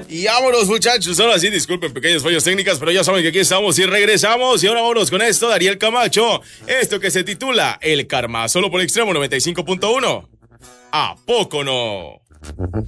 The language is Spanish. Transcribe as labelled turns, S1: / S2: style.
S1: Y vámonos, muchachos. Ahora sí, disculpen pequeños fallos técnicas, pero ya saben que aquí estamos y regresamos. Y ahora vámonos con esto, Dariel Camacho. Esto que se titula El Karma, solo por Extremo 95.1. ¿A poco no?